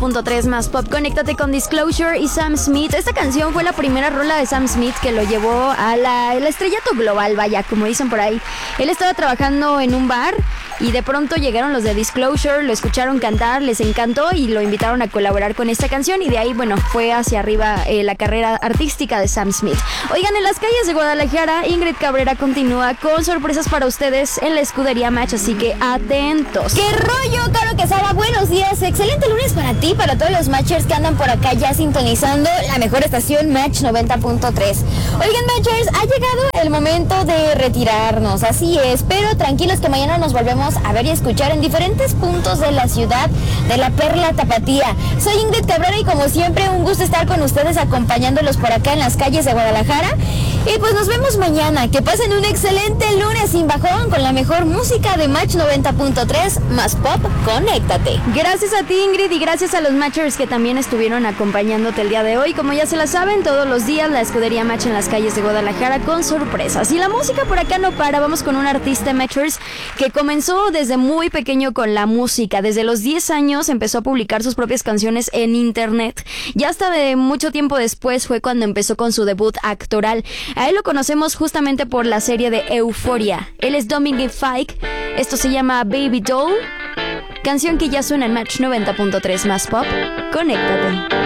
90.3 más pop. Conéctate con Disclosure y Sam Smith. Esta canción fue la primera rola de Sam Smith que lo llevó a el estrellato global, vaya, como dicen por ahí. Él estaba trabajando en un bar y de pronto llegaron los de Disclosure, lo escucharon cantar, les encantó y lo invitaron a colaborar con esta canción, y de ahí, bueno, fue hacia arriba la carrera artística de Sam Smith. Oigan, en las calles de Guadalajara, Ingrid Cabrera continúa con sorpresas para ustedes en la escudería Match, así que atentos. ¡Qué rollo, Caro Quesada! Buenos días, excelente lunes para ti, para todos los Matchers que andan por acá ya sintonizando la mejor estación Match 90.3. Oigan, Matchers, ha llegado el momento de retirarnos, así es, pero tranquilos que mañana nos volvemos a ver y escuchar en diferentes puntos de la ciudad de la Perla Tapatía. Soy Ingrid Cabrera y como siempre un gusto estar con ustedes acompañándolos por acá en las calles de Guadalajara. Y pues nos vemos mañana. Que pasen un excelente lunes sin bajón con la mejor música de Match 90.3 más pop. Conéctate. Gracias a ti, Ingrid, y gracias a los Matchers que también estuvieron acompañándote el día de hoy. Como ya se la saben, todos los días la escudería Match en las calles de Guadalajara con sorpresas. Y la música por acá no para. Vamos con un artista Matchers que comenzó desde muy pequeño con la música. Desde los 10 años empezó a publicar sus propias canciones en internet. Ya hasta de mucho tiempo después fue cuando empezó con su debut actoral. A él lo conocemos justamente por la serie de Euphoria. Él es Dominic Fike. Esto se llama Baby Doll. Canción que ya suena en Match 90.3 más pop. Conéctate.